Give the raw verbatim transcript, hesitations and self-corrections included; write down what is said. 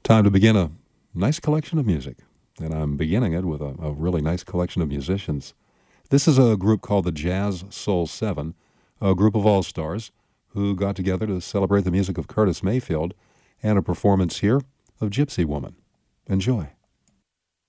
Time to begin a nice collection of music, and I'm beginning it with a, a really nice collection of musicians. This is a group called the Jazz Soul Seven, a group of all-stars who got together to celebrate the music of Curtis Mayfield and a performance here of Gypsy Woman. Enjoy.